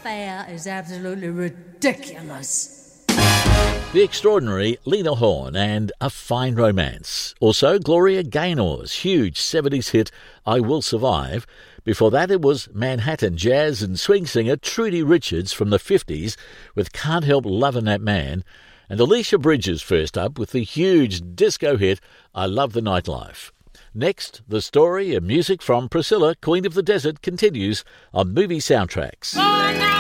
fare is absolutely ridiculous. The extraordinary Lena Horne and A Fine Romance. Also, Gloria Gaynor's huge 70s hit, I Will Survive. Before that, it was Manhattan jazz and swing singer Trudy Richards from the 50s with Can't Help Lovin' That Man. And Alicia Bridges first up with the huge disco hit, I Love the Nightlife. Next, the story and music from Priscilla, Queen of the Desert, continues on Movie Soundtracks.